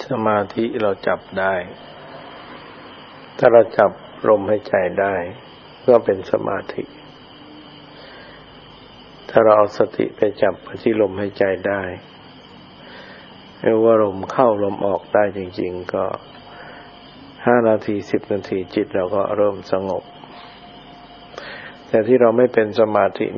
สมาธิเราจับได้ถ้าเราจับลมหายใจได้ก็เป็นสมาธิถ้าเราเอาสติไปจับที่ลมหายใจได้ไม่ว่าลมเข้าลมออกได้จริงๆก็5 นาที10 นาทีจิตเราก็เริ่มสงบแต่ที่เราไม่เป็นสมาธิ